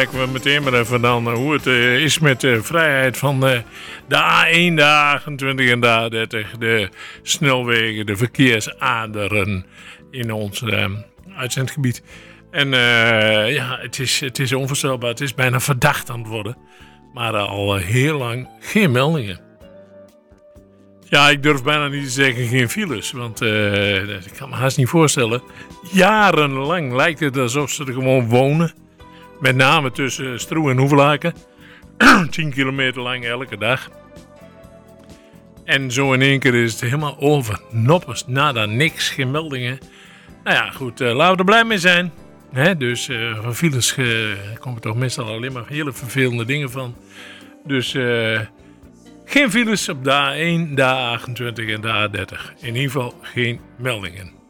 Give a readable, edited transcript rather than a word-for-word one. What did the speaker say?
Kijken we meteen maar even dan hoe het is met de vrijheid van de A1, de A28 en de A30. De snelwegen, de verkeersaderen in ons uitzendgebied. En ja, het is onvoorstelbaar. Het is bijna verdacht aan het worden. Maar al heel lang geen meldingen. Ja, ik durf bijna niet te zeggen geen files. Want ik kan me haast niet voorstellen. Jarenlang lijkt het alsof ze er gewoon wonen. Met name tussen Stroe en Hoevelaken. 10 kilometer lang elke dag. En zo in één keer is het helemaal over. Noppers, nada, niks, geen meldingen. Nou ja, goed, laten we er blij mee zijn. Hè? Dus van files komen toch meestal alleen maar hele vervelende dingen van. Dus geen files op de A1, de A28 en de A30. In ieder geval geen meldingen.